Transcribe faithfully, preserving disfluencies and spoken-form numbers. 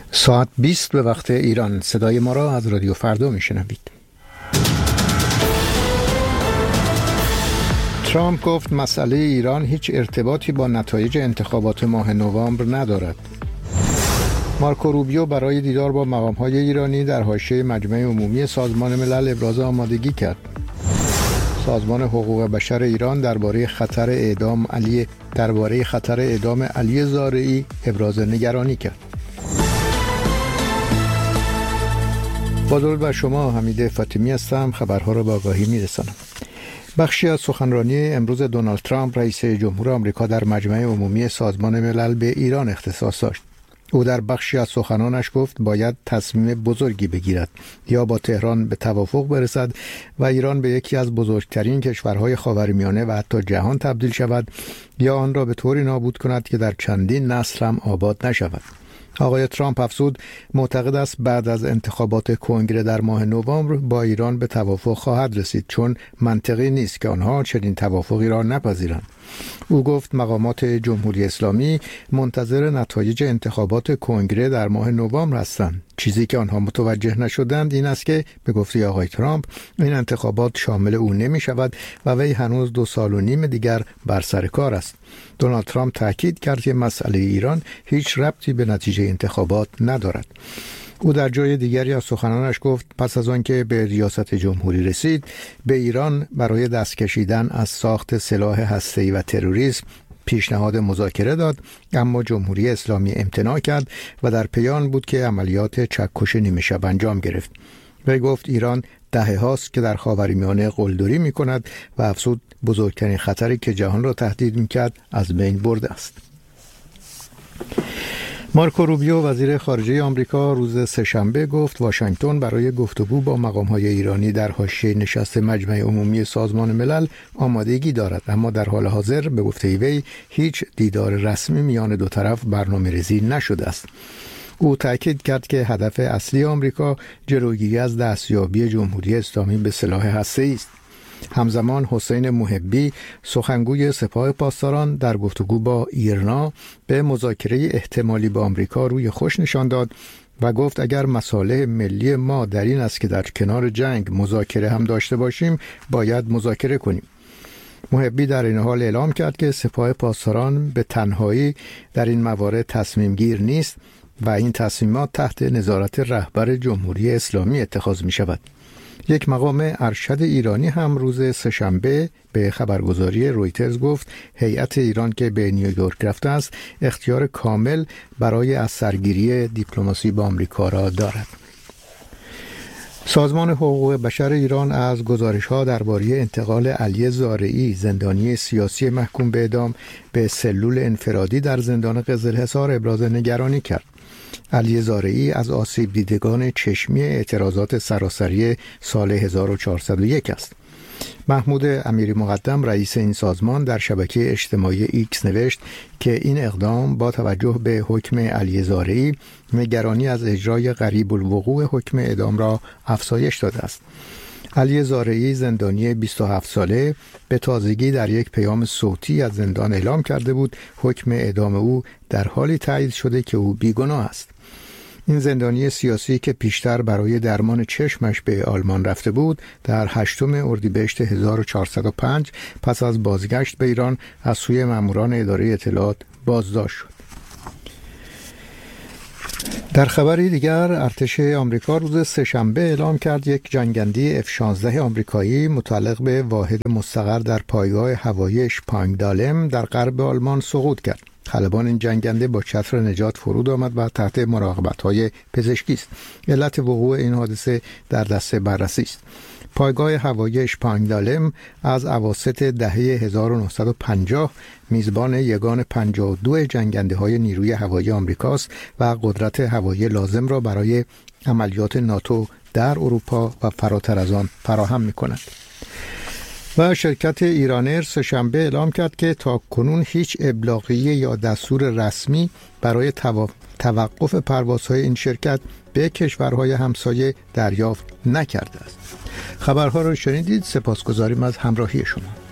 ساعت بیست به وقت ایران. صدای ما را از رادیو فردا میشنوید. ترامپ گفت مسئله ایران هیچ ارتباطی با نتایج انتخابات ماه نوامبر ندارد. مارکو روبیو برای دیدار با مقام‌های ایرانی در حاشیه مجمع عمومی سازمان ملل ابراز آمادگی کرد. سازمان حقوق بشر ایران درباره خطر اعدام علی درباره خطر اعدام علی زارعی ابراز نگرانی کرد. با درود بر شما، حمید فاطمی هستم. خبرها را با آگاهی می‌رسانم. بخشی از سخنرانی امروز دونالد ترامپ رئیس جمهور آمریکا در مجمع عمومی سازمان ملل به ایران اختصاص داشت. او در بخشی از سخنانش گفت باید تصمیم بزرگی بگیرد، یا با تهران به توافق برسد و ایران به یکی از بزرگترین کشورهای خاورمیانه و حتی جهان تبدیل شود، یا آن را به طوری نابود کند که در چندین نسل هم آباد نشود. آقای ترامپ افزود معتقد است بعد از انتخابات کنگره در ماه نوامبر با ایران به توافق خواهد رسید، چون منطقی نیست که آنها چنین توافقی را نپذیرند. او گفت مقامات جمهوری اسلامی منتظر نتایج انتخابات کنگره در ماه نوامبر هستند. چیزی که آنها متوجه نشدند این است که به گفته آقای ترامپ این انتخابات شامل او نمی شود و وی هنوز دو سال و نیم دیگر بر سر کار است. دونالد ترامپ تاکید کرد که مسئله ایران هیچ ربطی به نتیجه انتخابات ندارد. او در جای دیگری از سخنانش گفت پس از آن که به ریاست جمهوری رسید به ایران برای دست کشیدن از ساخت سلاح هسته‌ای و تروریسم پیشنهاد مذاکره داد، اما جمهوری اسلامی امتناع کرد و در پی آن بود که عملیات چکش نیمه شب انجام گرفت. وی گفت ایران دهه هاست که در خاورمیانه قلدری می کند و افزود بزرگترین خطری که جهان را تهدید می کرد از بین برده است. مارکو روبیو وزیر خارجه آمریکا روز سه‌شنبه گفت واشنگتن برای گفتگو با مقام‌های ایرانی در حاشیه نشست مجمع عمومی سازمان ملل آمادگی دارد، اما در حال حاضر به گفته وی هیچ دیدار رسمی میان دو طرف برنامه‌ریزی نشده است. او تاکید کرد که هدف اصلی آمریکا جلوگیری از دستیابی جمهوری اسلامی به سلاح هسته‌ای است. همزمان حسین محبی سخنگوی سپاه پاسداران در گفتگو با ایرنا به مذاکره احتمالی با آمریکا روی خوش نشان داد و گفت اگر مصالح ملی ما در این است که در کنار جنگ مذاکره هم داشته باشیم باید مذاکره کنیم. محبی در این حال اعلام کرد که سپاه پاسداران به تنهایی در این موارد تصمیم گیر نیست و این تصمیمات تحت نظارت رهبر جمهوری اسلامی اتخاذ می شود. یک مقام ارشد ایرانی هم روز سه‌شنبه به خبرگزاری رویترز گفت هیئت ایران که به نیویورک رفته است اختیار کامل برای از سرگیری دیپلماسی با آمریکا را دارد. سازمان حقوق بشر ایران از گزارش‌ها درباره انتقال علی زارعی زندانی سیاسی محکوم به اعدام به سلول انفرادی در زندان قزلحصار ابراز نگرانی کرد. علی زارعی از آسیب دیدگان چشمی اعتراضات سراسری سال هزار و چهارصد و یک است. محمود امیری مقدم رئیس این سازمان در شبکه اجتماعی ایکس نوشت که این اقدام با توجه به حکم علی زارعی نگرانی از اجرای قریب الوقوع حکم اعدام را افزایش داده است. علی زارعی زندانی بیست و هفت ساله به تازگی در یک پیام صوتی از زندان اعلام کرده بود حکم اعدام او در حالی تایید شده که او بیگناه است. این زندانی سیاسی که پیشتر برای درمان چشمش به آلمان رفته بود در هشتم اردیبهشت هزار و چهارصد و پنج پس از بازگشت به ایران از سوی ماموران اداره اطلاعات بازداشت شد. در خبری دیگر ارتش آمریکا روز سه‌شنبه اعلام کرد یک جنگنده اف شانزده آمریکایی متعلق به واحد مستقر در پایگاه هوایی اشپانگدالم در غرب آلمان سقوط کرد. خلبان این جنگنده با چتر نجات فرود آمد و تحت مراقبت‌های پزشکی است. علت وقوع این حادثه در دست بررسی است. پایگاه هوایی اشپانگدالم از اواسط دهه هزار و نهصد و پنجاه میزبان یگان پنجاه و دو جنگنده‌های نیروی هوایی آمریکاست و قدرت هوایی لازم را برای عملیات ناتو در اروپا و فراتر از آن فراهم می‌کند. و شرکت ایرانر سه‌شنبه اعلام کرد که تاکنون هیچ ابلاغیه یا دستور رسمی برای توقف پروازهای این شرکت به کشورهای همسایه دریافت نکرده است. خبرها را شنیدید. سپاسگزاریم از همراهی شما.